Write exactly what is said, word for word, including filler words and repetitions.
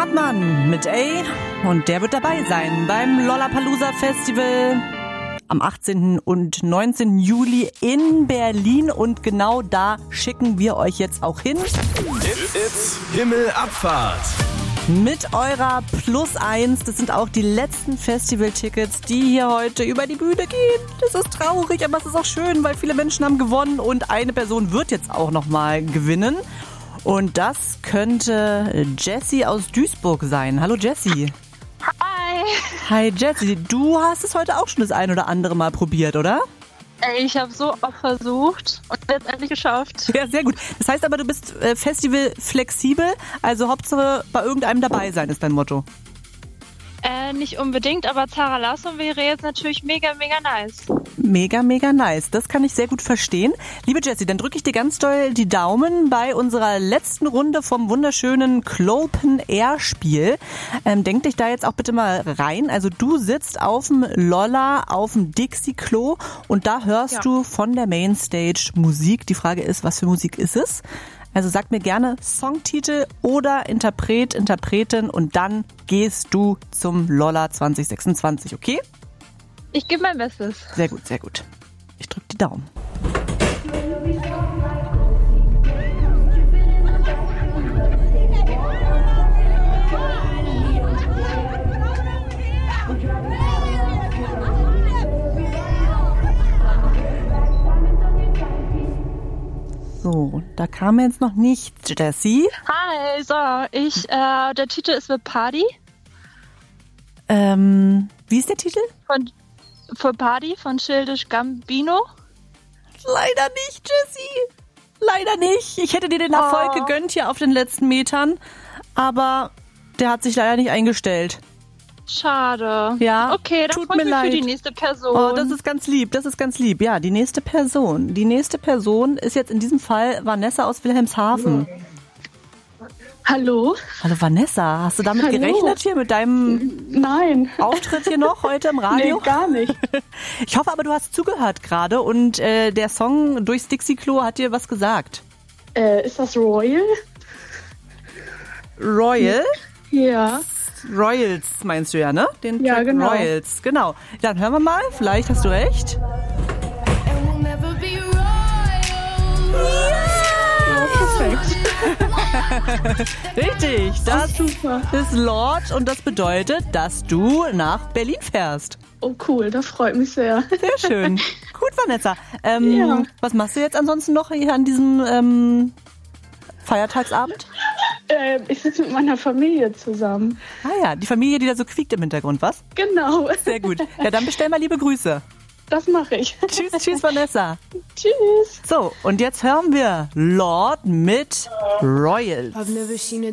Hartmann mit A und der wird dabei sein beim Lollapalooza Festival am achtzehnten und neunzehnten Juli in Berlin und genau da schicken wir euch jetzt auch hin. It's, it's Himmelabfahrt. Mit eurer Plus eins, das sind auch die letzten Festivaltickets, die hier heute über die Bühne gehen. Das ist traurig, aber es ist auch schön, weil viele Menschen haben gewonnen und eine Person wird jetzt auch nochmal gewinnen. Und das könnte Jessie aus Duisburg sein. Hallo Jessie. Hi. Hi Jessie, du hast es heute auch schon das ein oder andere Mal probiert, oder? Ey, ich habe so oft versucht und letztendlich geschafft. Ja, sehr gut. Das heißt aber, du bist äh, Festival flexibel, also Hauptsache bei irgendeinem dabei sein ist dein Motto. Äh, nicht unbedingt, aber Zara Larsson wäre jetzt natürlich mega, mega nice. Mega, mega nice. Das kann ich sehr gut verstehen. Liebe Jessie, dann drücke ich dir ganz doll die Daumen bei unserer letzten Runde vom wunderschönen Clopen Air Spiel. Ähm, denk dich da jetzt auch bitte mal rein. Also du sitzt auf dem Lolla, auf dem Dixie-Klo und da hörst Ja. du von der Mainstage Musik. Die Frage ist, was für Musik ist es? Also sag mir gerne Songtitel oder Interpret, Interpretin und dann gehst du zum Lolla zwanzig sechsundzwanzig, okay? Ich gebe mein Bestes. Sehr gut, sehr gut. Ich drücke die Daumen. So, da kam jetzt noch nichts, Jessie. Hi, so, ich, äh, der Titel ist The Party Ähm, wie ist der Titel? von, für Party von Childish Gambino. Leider nicht, Jessie. Leider nicht. Ich hätte dir den Erfolg Oh. gegönnt hier auf den letzten Metern, aber der hat sich leider nicht eingestellt. Schade. Ja, Okay, dann tut freue ich mir mich für leid. die nächste Person. Oh, das ist ganz lieb, das ist ganz lieb. Ja, die nächste Person. Die nächste Person ist jetzt in diesem Fall Vanessa aus Wilhelmshaven. Hallo? Hallo Vanessa, hast du damit Hallo. gerechnet hier mit deinem Nein. Auftritt hier noch heute im Nee, Radio? gar nicht. Ich hoffe aber, du hast zugehört gerade und äh, der Song Durchs Dixie-Klo hat dir was gesagt. Äh, ist das Royal? Royal? Ja. Royals meinst du ja, ne? Den Ja, Track genau. Royals, genau. Dann hören wir mal, vielleicht hast du recht. Perfekt. Richtig, das Super. ist Lord und das bedeutet, dass du nach Berlin fährst. Oh, cool. Das freut mich sehr. Sehr schön. Gut, Vanessa. Ähm, Ja. Was machst du jetzt ansonsten noch hier an diesem ähm, Feiertagsabend? Äh, ich sitze mit meiner Familie zusammen. Ah ja, die Familie, die da so quiekt im Hintergrund, was? Genau. Sehr gut. Ja, dann bestell mal liebe Grüße. Das mache ich. Tschüss, tschüss, Vanessa. Tschüss. So, und jetzt hören wir Lord mit Royals. I've never seen a